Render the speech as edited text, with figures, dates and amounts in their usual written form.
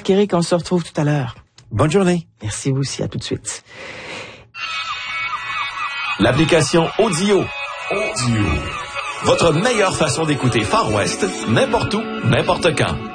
Marc-Éric, on se retrouve tout à l'heure. Bonne journée. Merci vous aussi, à tout de suite. L'application Audio. Votre meilleure façon d'écouter Far West, n'importe où, n'importe quand.